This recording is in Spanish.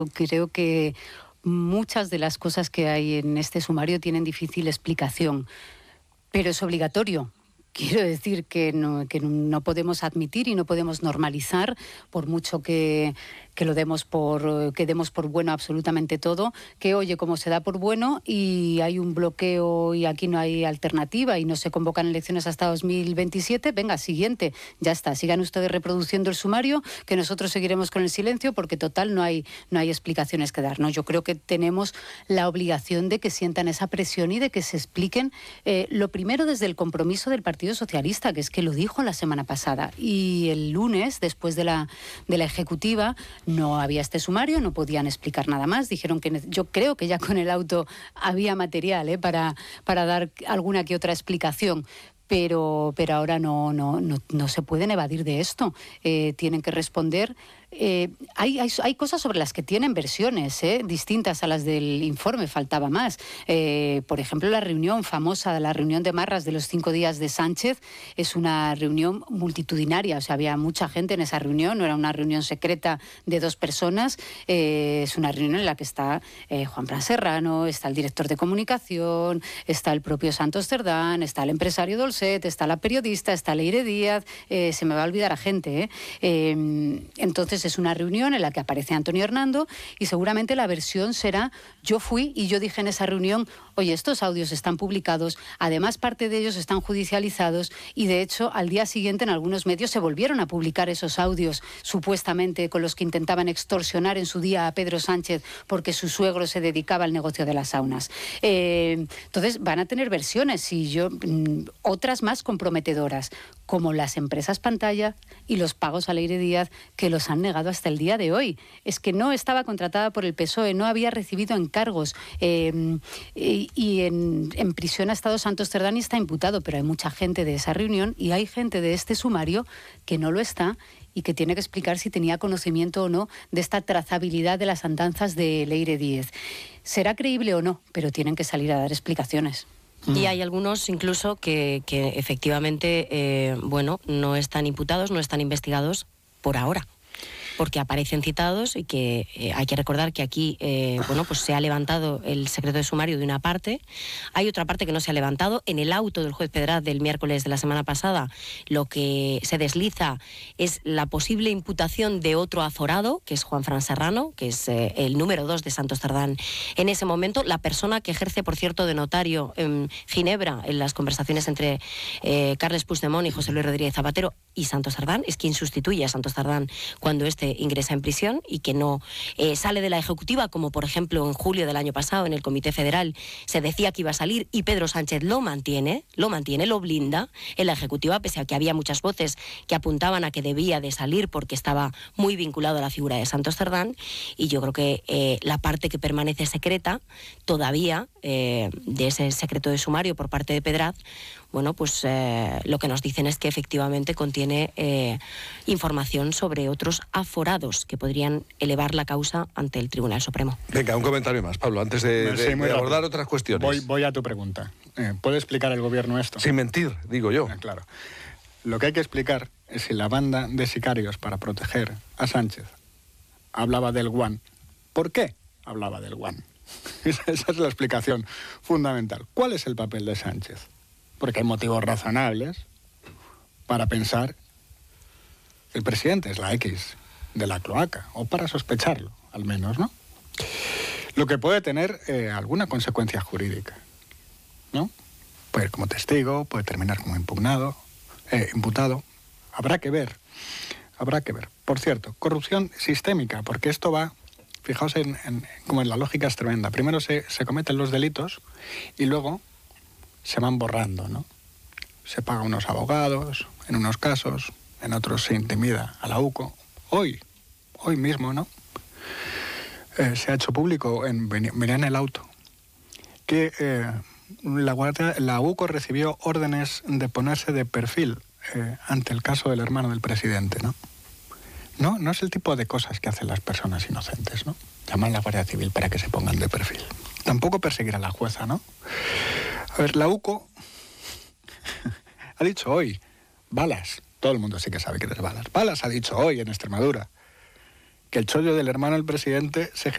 Creo que muchas de las cosas que hay en este sumario tienen difícil explicación, pero es obligatorio. Quiero decir que no podemos admitir y no podemos normalizar, por mucho que demos por bueno absolutamente todo, que oye, como se da por bueno y hay un bloqueo y aquí no hay alternativa y no se convocan elecciones hasta 2027, venga, siguiente, ya está, sigan ustedes reproduciendo el sumario, que nosotros seguiremos con el silencio porque total no hay explicaciones que dar, ¿no? Yo creo que tenemos la obligación de que sientan esa presión y de que se expliquen, lo primero desde el compromiso del Partido Socialista, que es que lo dijo la semana pasada, y el lunes, después de la ejecutiva, no había este sumario, no podían explicar nada más. Dijeron que yo creo que ya con el auto había material para dar alguna que otra explicación. Pero ahora no se pueden evadir de esto. Tienen que responder. Hay cosas sobre las que tienen versiones distintas a las del informe, faltaba más. Por ejemplo, la reunión famosa, la reunión de Marras de los 5 días de Sánchez, es una reunión multitudinaria, o sea, había mucha gente en esa reunión, no era una reunión secreta de 2 personas, es una reunión en la que está Juanfran Serrano, está el director de comunicación, está el propio Santos Cerdán, está el empresario Dolcet, está la periodista, está Leire Díaz, se me va a olvidar a gente, entonces es una reunión en la que aparece Antonio Hernando y seguramente la versión será: yo fui y yo dije en esa reunión, oye, estos audios están publicados, además parte de ellos están judicializados y de hecho al día siguiente en algunos medios se volvieron a publicar esos audios supuestamente con los que intentaban extorsionar en su día a Pedro Sánchez porque su suegro se dedicaba al negocio de las saunas. Entonces van a tener versiones y otras más comprometedoras, como las empresas pantalla y los pagos a Leire Díaz, que los han negado hasta el día de hoy. Es que no estaba contratada por el PSOE, no había recibido encargos y en prisión ha estado Santos Cerdán y está imputado, pero hay mucha gente de esa reunión y hay gente de este sumario que no lo está y que tiene que explicar si tenía conocimiento o no de esta trazabilidad de las andanzas de Leire Díaz. Será creíble o no, pero tienen que salir a dar explicaciones. Y hay algunos incluso que efectivamente, no están imputados, no están investigados por ahora, porque aparecen citados y que hay que recordar que aquí pues se ha levantado el secreto de sumario de una parte, hay otra parte que no se ha levantado. En el auto del juez Pedraz del miércoles de la semana pasada lo que se desliza es la posible imputación de otro aforado, que es Juanfran Serrano, que es el número 2 de Santos Cerdán en ese momento, la persona que ejerce, por cierto, de notario en Ginebra en las conversaciones entre Carles Puigdemont y José Luis Rodríguez Zapatero y Santos Cerdán, es quien sustituye a Santos Cerdán cuando ingresa en prisión y que no sale de la ejecutiva, como por ejemplo en julio del año pasado en el Comité Federal se decía que iba a salir y Pedro Sánchez lo mantiene, lo blinda en la ejecutiva, pese a que había muchas voces que apuntaban a que debía de salir porque estaba muy vinculado a la figura de Santos Cerdán. Y yo creo que la parte que permanece secreta todavía de ese secreto de sumario por parte de Pedraz, pues lo que nos dicen es que efectivamente contiene información sobre otros aforados que podrían elevar la causa ante el Tribunal Supremo. Venga, un comentario más, Pablo, antes de abordar otras cuestiones. Voy a tu pregunta. ¿Puede explicar el gobierno esto? Sin mentir, digo yo. Claro. Lo que hay que explicar es si la banda de sicarios para proteger a Sánchez hablaba del guan. ¿Por qué hablaba del guan? Esa es la explicación fundamental. ¿Cuál es el papel de Sánchez? Porque hay motivos razonables para pensar que el presidente es la X de la cloaca, o para sospecharlo, al menos, ¿no? Lo que puede tener alguna consecuencia jurídica, ¿no? Puede ir como testigo, puede terminar como imputado. Habrá que ver. Por cierto, corrupción sistémica, porque esto va, fijaos como en la lógica es tremenda. Primero se cometen los delitos y luego se van borrando, ¿no? Se paga a unos abogados, en unos casos, en otros se intimida a la UCO. Hoy mismo, ¿no? Se ha hecho público, venía en el auto, que la UCO recibió órdenes de ponerse de perfil ante el caso del hermano del presidente, ¿no? No es el tipo de cosas que hacen las personas inocentes, ¿no? Llaman a la Guardia Civil para que se pongan de perfil. Tampoco perseguir a la jueza, ¿no? A ver, la UCO ha dicho hoy, Balas, todo el mundo sí que sabe que es Balas. Balas ha dicho hoy en Extremadura que el chollo del hermano del presidente se